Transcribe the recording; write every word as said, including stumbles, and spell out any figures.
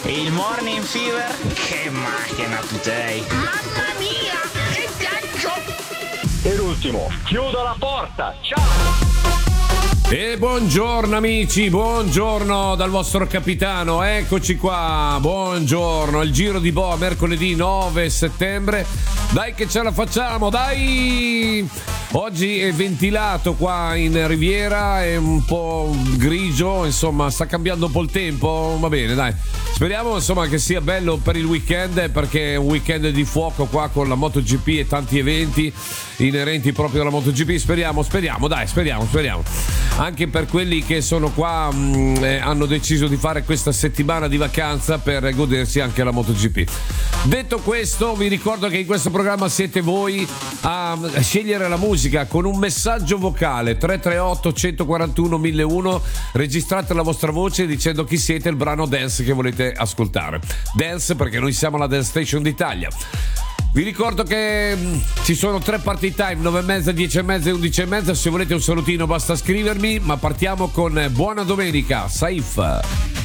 Il Morning Fever? Che macchina tu sei! Mamma mia, che ghiaccio! E l'ultimo, chiudo la porta, ciao! E buongiorno amici, buongiorno dal vostro capitano, eccoci qua, buongiorno, il giro di boa, mercoledì nove settembre, dai che ce la facciamo, dai! Oggi è ventilato qua in Riviera, è un po' grigio, insomma sta cambiando un po' il tempo, va bene dai, speriamo insomma che sia bello per il weekend, perché è un weekend di fuoco qua con la MotoGP e tanti eventi inerenti proprio alla MotoGP, speriamo, speriamo, dai, speriamo, speriamo. Anche per quelli che sono qua mh, eh, hanno deciso di fare questa settimana di vacanza per godersi anche la MotoGP. Detto questo, vi ricordo che in questo programma siete voi a scegliere la musica con un messaggio vocale tre tre otto uno quattro uno mille uno, registrate la vostra voce dicendo chi siete e il brano dance che volete ascoltare. Dance perché noi siamo la Dance Station d'Italia. Vi ricordo che mh, ci sono tre party time, nove e mezza, dieci e mezza e undici e mezza. Se volete un salutino basta scrivermi, ma partiamo con Buona Domenica, Saif.